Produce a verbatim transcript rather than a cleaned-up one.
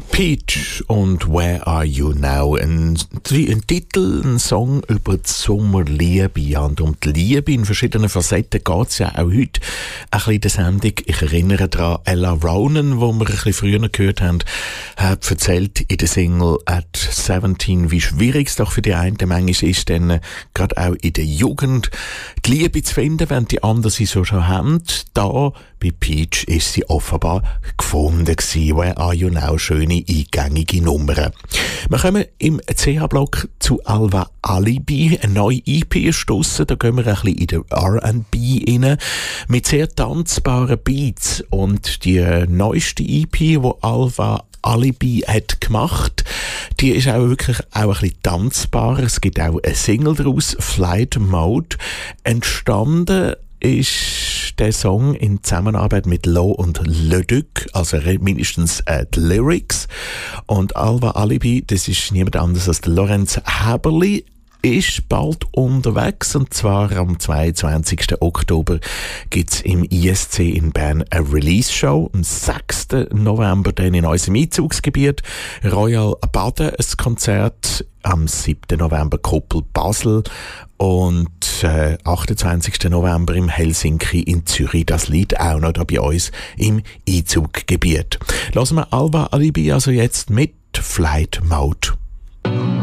Peach und Where Are You Now? Ein, ein Titel, ein Song über die Sommerliebe. Und um die Liebe in verschiedenen Facetten geht es ja auch heute ein bisschen in der Sendung. Ich erinnere daran, Ella Ronan, die wir ein bisschen früher gehört haben, hat erzählt in der Single «At seventeen», wie schwierig es doch für die einen manchmal ist, denn äh, gerade auch in der Jugend die Liebe zu finden, wenn die anderen sie so schon haben. Da bei Peach ist sie offenbar gefunden gewesen. «Where Are You Now?» Schöne, eingängige Nummern. Wir kommen im C H-Block zu Alva Alibi. Eine neue E P ist draussen. Da gehen wir ein bisschen in den R and B rein. Mit sehr tanzbaren Beats. Und die neueste E P, die Alva Alibi hat gemacht, die ist auch wirklich auch ein bisschen tanzbar. Es gibt auch eine Single daraus, Flight Mode. Entstanden ist der Song in Zusammenarbeit mit Lo und Leduc, also mindestens äh, die Lyrics. Und Alva Alibi, das ist niemand anderes als der Lorenz Häberli, ist bald unterwegs, und zwar am zweiundzwanzigsten Oktober gibt's im I S C in Bern eine Release-Show. Am sechsten November dann in unserem Einzugsgebiet Royal Baden ein Konzert, am siebten November Koppel Basel und äh, achtundzwanzigsten November im Helsinki in Zürich. Das liegt auch noch da bei uns im Einzuggebiet. Lassen wir Alva Alibi also jetzt mit Flight Mode.